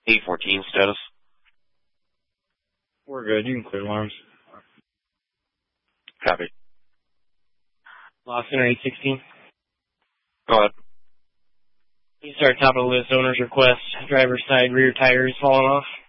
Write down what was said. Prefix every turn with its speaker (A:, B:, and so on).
A: 814 status.
B: We're good. You can clear alarms.
A: Copy.
C: Lawson, 816.
A: Go ahead.
C: You start top of the list, owner's request, driver's side rear tire is falling off.